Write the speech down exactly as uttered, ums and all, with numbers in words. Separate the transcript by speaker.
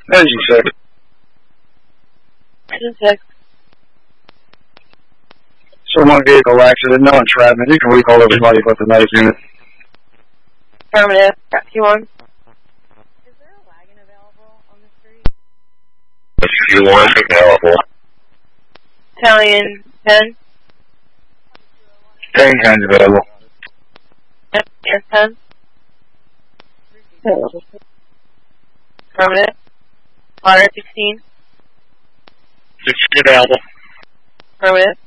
Speaker 1: Engine six.
Speaker 2: Engine six.
Speaker 1: So one vehicle accident, no entrapment. You can recall everybody but the night unit.
Speaker 2: Affirmative. Rescue one.
Speaker 3: Is there a wagon available on the street?
Speaker 4: Rescue one available.
Speaker 2: Italian ten.
Speaker 1: Ten hands available.
Speaker 2: Yep, air ten. Affirmative. Water sixteen.
Speaker 4: sixteen available.
Speaker 2: Affirmative.